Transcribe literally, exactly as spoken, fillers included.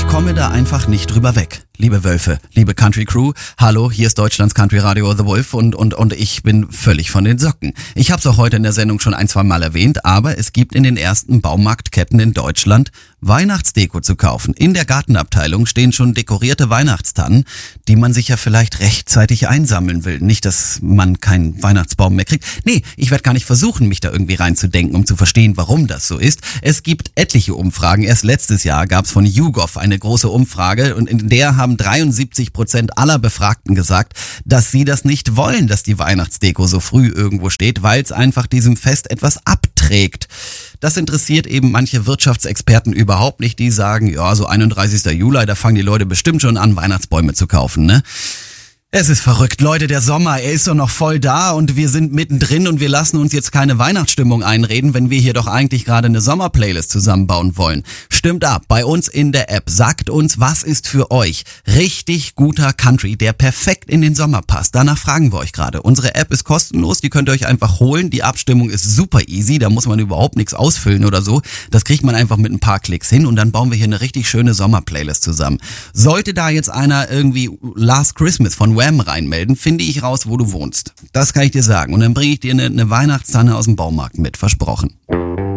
komme da einfach nicht drüber weg. Liebe Wölfe, liebe Country Crew, hallo, hier ist Deutschlands Country Radio The Wolf und, und, und ich bin völlig von den Socken. Ich habe es auch heute in der Sendung schon ein, zwei Mal erwähnt, aber es gibt in den ersten Baumarktketten in Deutschland Weihnachtsdeko zu kaufen. In der Gartenabteilung stehen schon dekorierte Weihnachtstannen, die man sich ja vielleicht rechtzeitig einsammeln will. Nicht, dass man keinen Weihnachtsbaum mehr kriegt. Nee, ich werde gar nicht versuchen, mich da irgendwie reinzudenken, um zu verstehen, warum das so ist. Es gibt etliche Umfragen. Erst letztes Jahr gab es von YouGov eine große Umfrage und in der haben dreiundsiebzig Prozent aller Befragten gesagt, dass sie das nicht wollen, dass die Weihnachtsdeko so früh irgendwo steht, weil es einfach diesem Fest etwas abträgt. Das interessiert eben manche Wirtschaftsexperten überhaupt nicht. Die sagen, ja, so einunddreißigster Juli, da fangen die Leute bestimmt schon an, Weihnachtsbäume zu kaufen, ne? Es ist verrückt, Leute, der Sommer, er ist doch noch voll da und wir sind mittendrin und wir lassen uns jetzt keine Weihnachtsstimmung einreden, wenn wir hier doch eigentlich gerade eine Sommerplaylist zusammenbauen wollen. Stimmt ab, bei uns in der App, sagt uns, was ist für euch richtig guter Country, der perfekt in den Sommer passt. Danach fragen wir euch gerade. Unsere App ist kostenlos, die könnt ihr euch einfach holen, die Abstimmung ist super easy, da muss man überhaupt nichts ausfüllen oder so. Das kriegt man einfach mit ein paar Klicks hin und dann bauen wir hier eine richtig schöne Sommerplaylist zusammen. Sollte da jetzt einer irgendwie Last Christmas von Wham reinmelden, finde ich raus, wo du wohnst. Das kann ich dir sagen. Und dann bringe ich dir eine, eine Weihnachtstanne aus dem Baumarkt mit, versprochen.